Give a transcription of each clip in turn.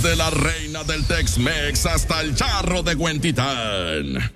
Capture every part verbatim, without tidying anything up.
Desde la reina del Tex-Mex hasta el charro de Huentitán.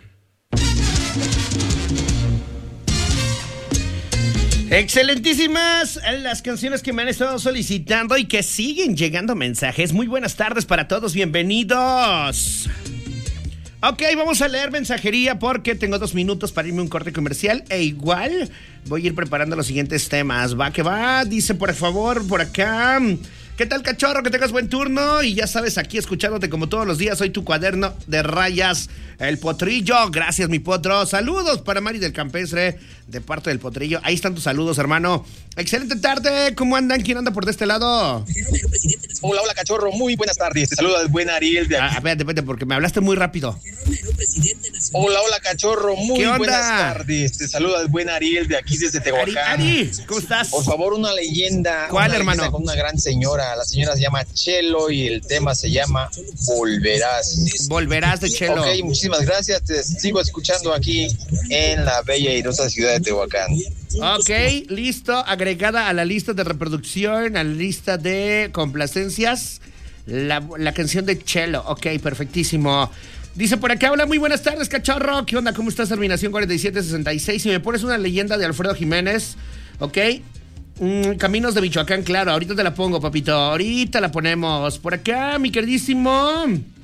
Excelentísimas las canciones que me han estado solicitando y que siguen llegando mensajes. Muy buenas tardes para todos, bienvenidos. Ok, vamos a leer mensajería porque tengo dos minutos para irme a un corte comercial e igual voy a ir preparando los siguientes temas. Va que va, dice por favor por acá. ¿Qué tal, cachorro? Que tengas buen turno y ya sabes, aquí escuchándote como todos los días, soy tu cuaderno de rayas, el Potrillo. Gracias, mi potro. Saludos para Mari del Campestre, de parte del Potrillo. Ahí están tus saludos, hermano. Excelente tarde. ¿Cómo andan? ¿Quién anda por de este lado? Hola, hola, cachorro. Muy buenas tardes. Te saluda el buen Ariel de aquí. Ah, espérate, espérate, porque me hablaste muy rápido. Hola, hola, cachorro. Muy ¿Qué onda? buenas tardes. Te saluda el buen Ariel de aquí desde Tehuacán. Ari, Ari, ¿cómo estás? Por favor, una leyenda. ¿Cuál, una hermano? leyenda con una gran señora. La señora se llama Chelo y el tema se llama Volverás. Volverás de Chelo. Ok, muchísimas gracias. Te sigo escuchando aquí en la bella y hermosa ciudad de Tehuacán. Ok, listo. Agregada a la lista de reproducción, a la lista de complacencias, la, la canción de Chelo. Ok, perfectísimo. Dice por acá, hola, muy buenas tardes, cachorro. ¿Qué onda? ¿Cómo estás? Terminación cuarenta y siete sesenta y seis. Si me pones una leyenda de Alfredo Jiménez, ok. Mm, Caminos de Michoacán, claro. Ahorita te la pongo, papito. Ahorita la ponemos. Por acá, mi queridísimo.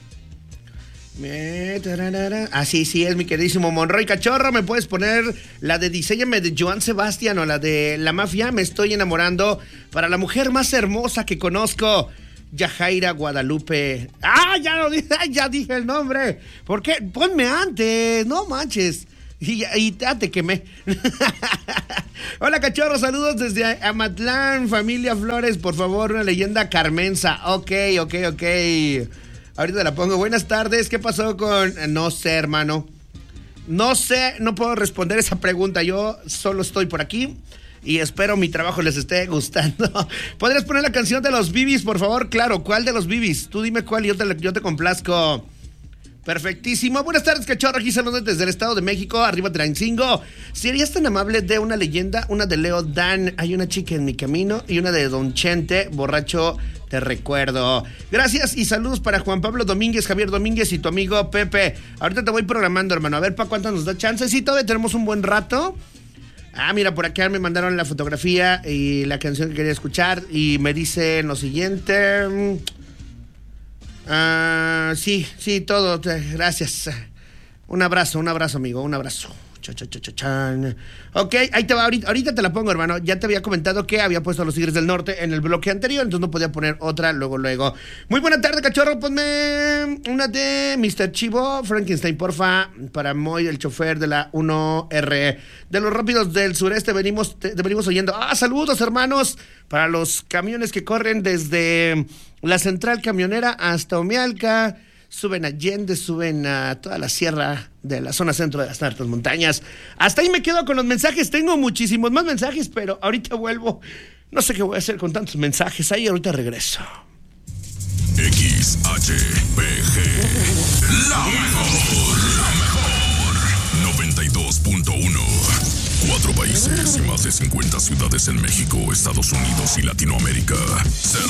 Ah, sí, sí, es mi queridísimo Monroy Cachorro. ¿Me puedes poner la de Diséñame de Joan Sebastián o la de La Mafia? Me estoy enamorando para la mujer más hermosa que conozco, Yajaira Guadalupe. Ah, ya lo dije, ya dije el nombre. ¿Por qué? Ponme antes, no manches. Y, y ya te quemé. Hola, cachorro, saludos desde Amatlán, familia Flores, por favor, una leyenda Carmenza. Ok, ok, ok. Ahorita la pongo. Buenas tardes, ¿qué pasó con...? No sé, hermano. No sé, no puedo responder esa pregunta. Yo solo estoy por aquí y espero mi trabajo les esté gustando. ¿Podrías poner la canción de los Bibis, por favor? Claro, ¿cuál de los Bibis? Tú dime cuál y yo te, yo te complazco. Perfectísimo. Buenas tardes, cachorro. Aquí saludos desde el Estado de México. Arriba Trancingo. ¿Serías tan amable de una leyenda? Una de Leo Dan. Hay una chica en mi camino. Y una de Don Chente. Borracho, te recuerdo. Gracias y saludos para Juan Pablo Domínguez, Javier Domínguez y tu amigo Pepe. Ahorita te voy programando, hermano. A ver, ¿para cuánto nos da chance? Sí, todavía tenemos un buen rato. Ah, mira, por acá me mandaron la fotografía y la canción que quería escuchar. Y me dicen lo siguiente... Ah, uh, sí, sí, todo, gracias. Un abrazo, un abrazo, amigo, un abrazo. Cha, cha, cha, cha, chan. Ok, ahí te va, ahorita, ahorita te la pongo, hermano. Ya te había comentado que había puesto a los Tigres del Norte en el bloque anterior, entonces no podía poner otra luego, luego. Muy buena tarde, cachorro, ponme una de mister Chivo, Frankenstein, porfa, para Moy, el chofer de la uno R. De los rápidos del sureste venimos, te, te venimos oyendo. Ah, saludos, hermanos, para los camiones que corren desde la central camionera hasta Omealca. Suben a Allende, suben a toda la sierra de la zona centro de las altas montañas. Hasta ahí me quedo con los mensajes. Tengo muchísimos más mensajes, pero ahorita vuelvo. No sé qué voy a hacer con tantos mensajes. Ahí ahorita regreso. X H P G, la mejor, la mejor. noventa y dos punto uno. Cuatro países y más de cincuenta ciudades en México, Estados Unidos y Latinoamérica.